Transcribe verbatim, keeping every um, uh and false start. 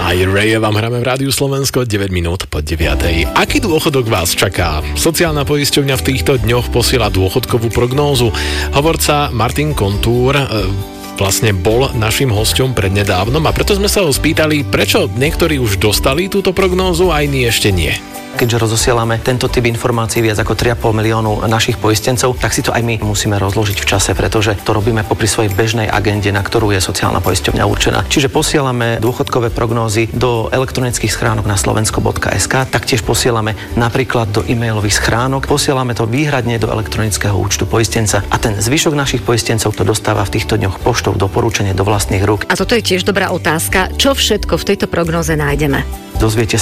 Aj Raye vám hráme v Rádiu Slovensko deväť minút po deviatej. Aký dôchodok vás čaká? Sociálna poisťovňa v týchto dňoch posiela dôchodkovú prognózu. Hovorca Martin Kontúr e, vlastne bol našim hosťom prednedávnom a preto sme sa ho spýtali, prečo niektorí už dostali túto prognózu a iní ešte nie. Keďže rozosielame tento typ informácií viac ako tri a pol miliónu našich poistencov, tak si to aj my musíme rozložiť v čase, pretože to robíme popri svojej bežnej agende, na ktorú je sociálna poisťovňa určená. Čiže posielame dôchodkové prognózy do elektronických schránok na slovensko bodka es ká, taktiež posielame napríklad do e-mailových schránok, posielame to výhradne do elektronického účtu poistenca a ten zvyšok našich poistencov to dostáva v týchto dňoch poštou doporučenie do vlastných rúk. A toto je tiež dobrá otázka. Čo všetko v tejto prognóze nájdeme? Dozviete